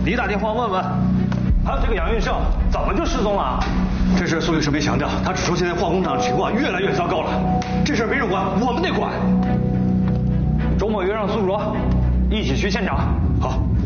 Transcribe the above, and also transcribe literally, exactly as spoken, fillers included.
你打电话问问。还有这个杨运胜怎么就失踪了？ 这事苏律师没强调，他只说现在化工厂情况越来越糟糕了。这事没人管，我们得管。 周末约上苏卓，一起去现场。 好。